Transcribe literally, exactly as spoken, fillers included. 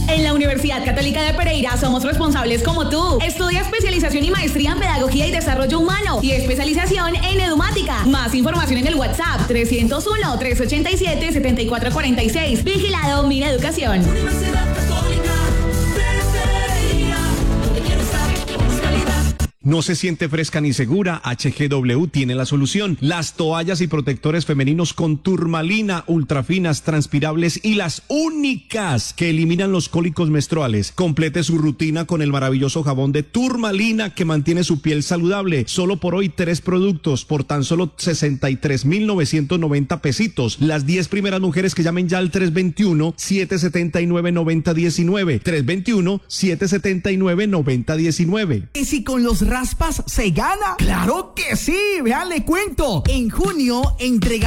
En la Universidad Católica de Pereira somos responsables como tú. Estudia especialización y maestría en Pedagogía y Desarrollo Humano y especialización en Edumática. Más información en el WhatsApp tres cero uno, tres ocho siete, siete cuatro cuatro seis. Vigilado Mina Educación. Universidad Católica de Pereira, donde quiero estar con más calidad. ¿No se siente fresca ni segura? H G W tiene la solución. Las toallas y protectores femeninos con turmalina, ultrafinas, transpirables y las únicas que eliminan los cólicos menstruales. Complete su rutina con el maravilloso jabón de turmalina que mantiene su piel saludable. Solo por hoy tres productos por tan solo sesenta y tres mil novecientos noventa pesitos. Las diez primeras mujeres que llamen ya al tres dos uno, siete siete nueve, nueve cero uno nueve. tres dos uno, siete siete nueve, nueve cero uno nueve. ¿Y si con los raspas se gana? ¡Claro que sí! Vean, le cuento. En junio entregamos